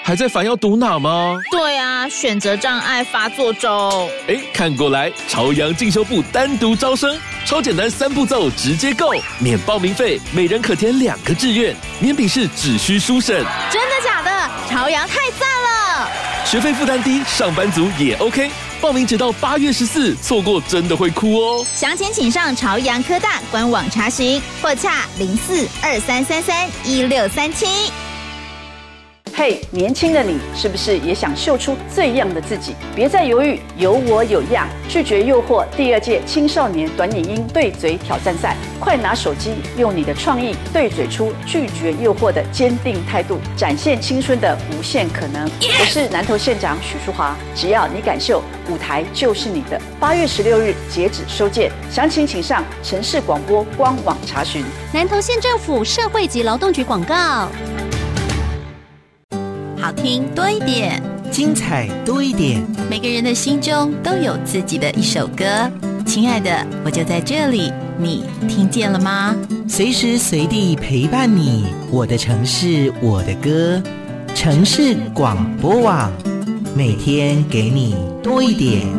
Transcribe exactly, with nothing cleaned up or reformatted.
还在烦要读哪吗？ 对啊，选择障碍发作中。 哎，看过来，朝阳进修部单独招生，超简单三步骤直接购，免报名费，每人可填两个志愿，免笔试只需书审。 真的假的？朝阳太赞了！ 学费负担低，上班族也 OK。报名直到八月十四，错过真的会哭哦。 详情请上朝阳科大官网查询，或洽零四二三三三一六三七。 嘿、hey, 年轻的你是不是也想秀出最样的自己？别再犹豫，有我有样，拒绝诱惑第二届青少年短影音对嘴挑战赛，快拿手机，用你的创意对嘴出拒绝诱惑的坚定态度，展现青春的无限可能。我是南投县长许淑华，只要你敢秀，舞台就是你的。八月十六日截止收件，详情请上城市广播官网查询。 南投县政府社会及劳动局广告。好听多一点， 精彩多一点， 每个人的心中都有自己的一首歌。亲爱的，我就在这里，你听见了吗？ 随时随地陪伴你，我的城市，我的歌，城市广播网，每天给你多一点。